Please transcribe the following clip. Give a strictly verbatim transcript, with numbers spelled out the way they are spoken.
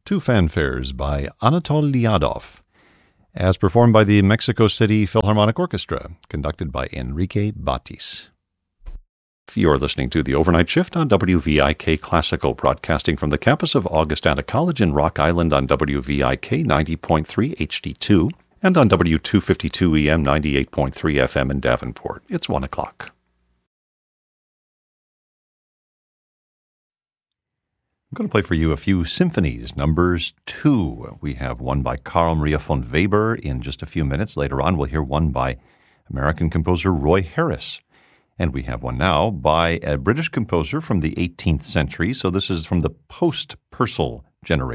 Two fanfares by Anatol Lyadov, as performed by the Mexico City Philharmonic Orchestra, conducted by Enrique Batis. You're listening to The Overnight Shift on W V I K Classical, broadcasting from the campus of Augustana College in Rock Island on W V I K ninety point three H D two and on W two fifty-two E M ninety-eight point three F M in Davenport. It's one o'clock. I'm going to play for you a few symphonies, numbers two. We have one by Carl Maria von Weber in just a few minutes. Later on, we'll hear one by American composer Roy Harris. And we have one now by a British composer from the eighteenth century. So this is from the post-Purcell generation.